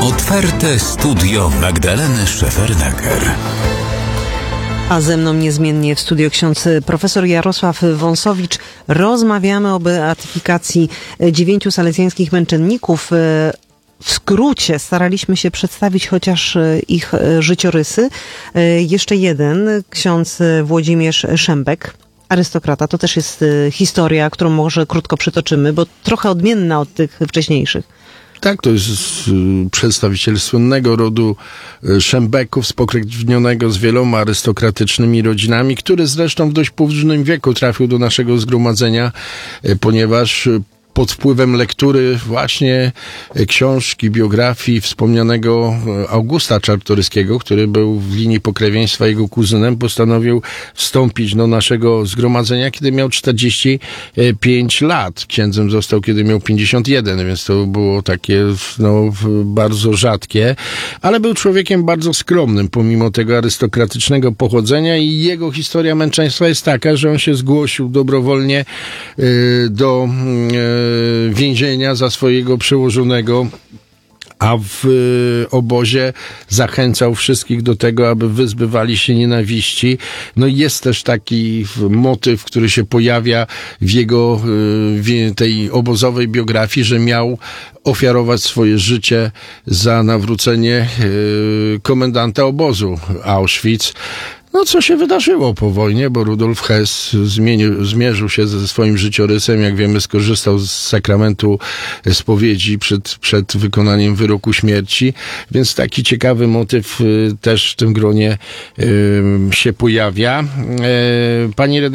Otwarte studio Magdaleny Szefernaker. A ze mną niezmiennie w studio ksiądz profesor Jarosław Wąsowicz. Rozmawiamy o beatyfikacji 9 salezjańskich męczenników. W skrócie staraliśmy się przedstawić chociaż ich życiorysy. Jeszcze jeden, ksiądz Włodzimierz Szembek, arystokrata. To też jest historia, którą może krótko przytoczymy, bo trochę odmienna od tych wcześniejszych. Tak, to jest przedstawiciel słynnego rodu Szembeków, spokrewnionego z wieloma arystokratycznymi rodzinami, który zresztą w dość późnym wieku trafił do naszego zgromadzenia, ponieważ pod wpływem lektury właśnie książki, biografii wspomnianego Augusta Czartoryskiego, który był w linii pokrewieństwa jego kuzynem, postanowił wstąpić do naszego zgromadzenia, kiedy miał 45 lat. Księdzem został, kiedy miał 51, więc to było takie bardzo rzadkie, ale był człowiekiem bardzo skromnym, pomimo tego arystokratycznego pochodzenia, i jego historia męczeństwa jest taka, że on się zgłosił dobrowolnie do więzienia za swojego przełożonego, a w obozie zachęcał wszystkich do tego, aby wyzbywali się nienawiści. No i jest też taki motyw, który się pojawia w jego tej obozowej biografii, że miał ofiarować swoje życie za nawrócenie komendanta obozu Auschwitz. No, co się wydarzyło po wojnie, bo Rudolf Hess zmierzył się ze swoim życiorysem. Jak wiemy, skorzystał z sakramentu spowiedzi przed wykonaniem wyroku śmierci, więc taki ciekawy motyw też w tym gronie się pojawia. Pani redaktor,